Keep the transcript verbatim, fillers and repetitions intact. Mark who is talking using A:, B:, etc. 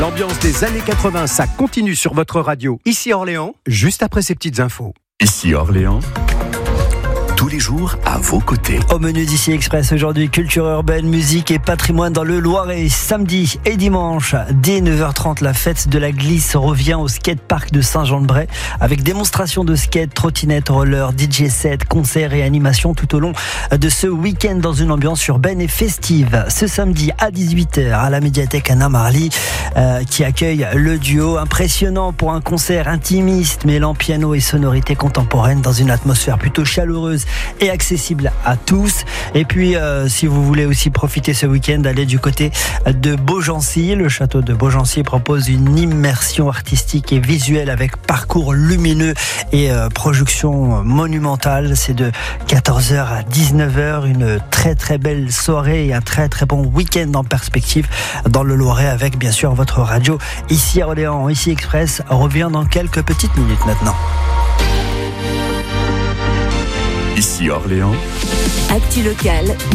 A: L'ambiance des années quatre-vingts, ça continue sur votre radio. Ici Orléans, juste après ces petites infos.
B: Ici Orléans, tous les jours à vos côtés.
C: Au menu d'Ici Express aujourd'hui, culture urbaine, musique et patrimoine dans le Loiret. Samedi et dimanche, dès neuf heures trente, la fête de la glisse revient au skatepark de Saint-Jean-de-Bray avec démonstration de skate, trottinette, roller, D J set, concerts et animations tout au long de ce week-end dans une ambiance urbaine et festive. Ce samedi à dix-huit heures à la médiathèque Anna Marly euh, qui accueille le duo impressionnant pour un concert intimiste mêlant piano et sonorité contemporaine dans une atmosphère plutôt chaleureuse et accessible à tous. Et puis euh, si vous voulez aussi profiter ce week-end d'aller du côté de Beaugency, le château de Beaugency propose une immersion artistique et visuelle avec parcours lumineux et euh, projection monumentale. C'est de quatorze heures à dix-neuf heures, une très très belle soirée et un très très bon week-end en perspective dans le Loiret avec bien sûr votre radio Ici à Orléans. Ici Express revient dans quelques petites minutes maintenant.
B: Ici Orléans.
D: Actu locale.